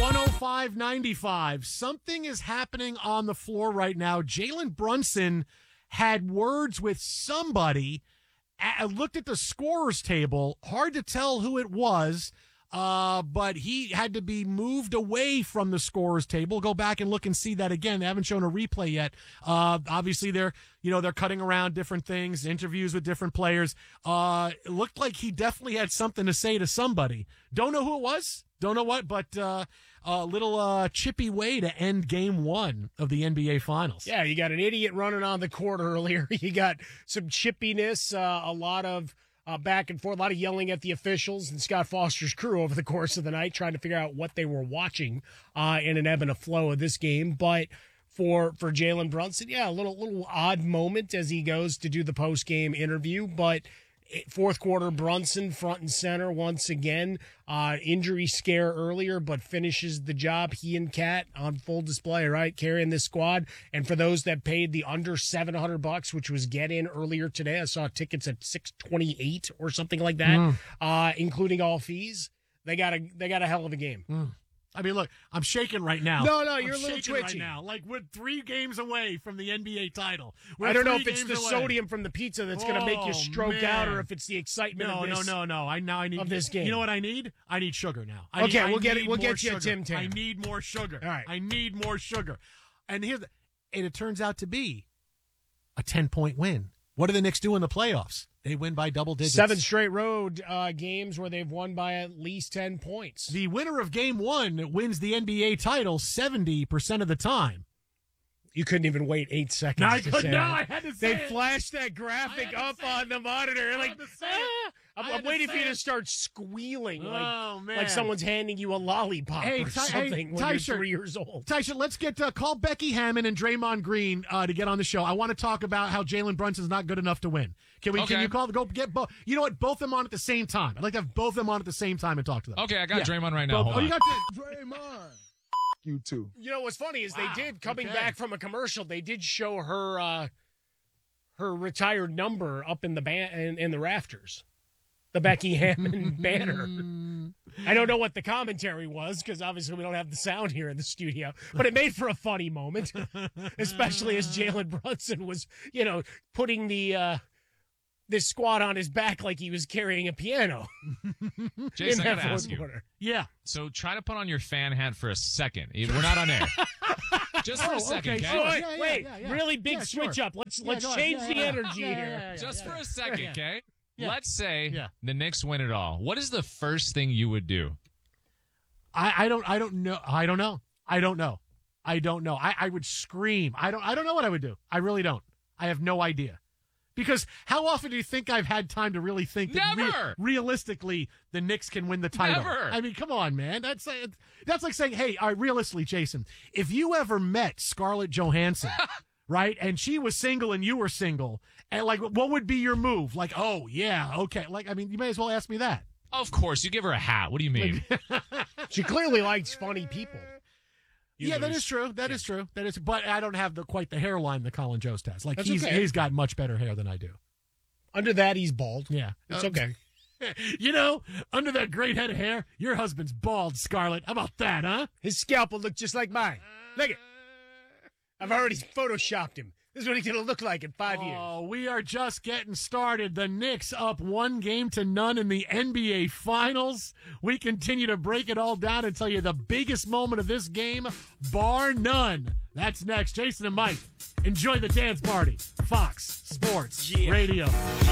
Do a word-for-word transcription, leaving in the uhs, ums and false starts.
one oh five ninety-five. Something is happening on the floor right now. Jalen Brunson had words with somebody. I looked at the scorer's table. Hard to tell who it was, uh, but he had to be moved away from the scorer's table. Go back and look and see that again. They haven't shown a replay yet. Uh, obviously, they're you know they're cutting around different things, interviews with different players. Uh, it looked like he definitely had something to say to somebody. Don't know who it was. Don't know what, but uh, a little uh, chippy way to end game one of the N B A Finals. Yeah, you got an idiot running on the court earlier. You got some chippiness, uh, a lot of uh, back and forth, a lot of yelling at the officials and Scott Foster's crew over the course of the night, trying to figure out what they were watching uh, in an ebb and a flow of this game. But for for Jalen Brunson, yeah, a little little odd moment as he goes to do the post game interview, but. Fourth quarter, Brunson front and center once again. Uh, injury scare earlier, but finishes the job. He and Cat on full display, right? Carrying this squad. And for those that paid the under seven hundred bucks, which was get in earlier today, I saw tickets at six twenty-eight or something like that, mm. uh, including all fees. They got a they got a hell of a game. Mm. I mean, look, I'm shaking right now. No, no, you're I'm a little twitchy. Right now. Like, we're three games away from the N B A title. We're I don't know if it's the away. sodium from the pizza that's oh, going to make you stroke man. out, or if it's the excitement no, of this. No, no, no, I now I need of this game. You know what I need? I need sugar now. I okay, need, we'll I get it. We'll get you sugar. a Tim Tam. I need more sugar. All right. I need more sugar. And here's the, and it turns out to be a ten point win. What do the Knicks do in the playoffs? They win by double digits. Seven straight road uh, games where they've won by at least ten points. The winner of game one wins the N B A title seventy percent of the time. You couldn't even wait eight seconds no, I to could, say no, it. I had to say They it. flashed that graphic up on the monitor. I Like, ah, I'm, I'm waiting for you it. to start squealing like, oh, man. like someone's handing you a lollipop hey, or Ty- something hey, when Tysher, you're three years old. Tysher, let's get uh, call Becky Hammon and Draymond Green uh, to get on the show. I want to talk about how Jalen Brunson's not good enough to win. Can we? Okay. Can you call? Go get both. You know what? Both of them on at the same time. I'd like to have both of them on at the same time and talk to them. Okay, I got yeah. Draymond right now. Both, Hold oh, on. you got Draymond. You too. You know what's funny is Wow. they did coming Okay. back from a commercial. They did show her uh, her retired number up in the ban- in, in the rafters, the Becky Hammon banner. I don't know what the commentary was because obviously we don't have the sound here in the studio, but it made for a funny moment, especially as Jalen Brunson was, you know, putting the uh, this squad on his back like he was carrying a piano. Jason, I in got that to ask fourth you. quarter. Yeah. So try to put on your fan hat for a second. We're not on air. Just for Oh, a second, okay, okay? sure. Oh, wait, Yeah, yeah, wait, yeah, yeah. really big Yeah, sure. switch up. Let's Yeah, let's go on. change Yeah, the yeah, energy yeah, yeah, here. yeah, yeah, Just yeah. for a second, Yeah. okay? Yeah. Let's say Yeah. the Knicks win it all. What is the first thing you would do? I, I don't. I don't know. I don't know. I don't know. I don't know. I, I would scream. I don't. I don't know what I would do. I really don't. I have no idea. Because how often do you think I've had time to really think that Never! re- realistically the Knicks can win the title? Never! I mean, come on, man. That's uh, that's like saying, hey, all right, realistically, Jason, if you ever met Scarlett Johansson, right, and she was single and you were single, and like, what would be your move? Like, oh yeah, okay. Like, I mean, you may as well ask me that. Of course, you give her a hat. What do you mean? She clearly likes funny people. You yeah, that lose. is true. That is true. That is, but I don't have the quite the hairline that Colin Jost has. Like That's he's okay. he's got much better hair than I do. Under that, he's bald. Yeah, It's Uh, okay. You know, under that great head of hair, your husband's bald, Scarlett. How about that, huh? His scalp will look just like mine. Look it. I've already photoshopped him. This is what he's going to look like in five years. Oh, we are just getting started. The Knicks up one game to none in the N B A Finals. We continue to break it all down and tell you the biggest moment of this game, bar none. That's next. Jason and Mike, enjoy the dance party. Fox Sports Yeah. Radio.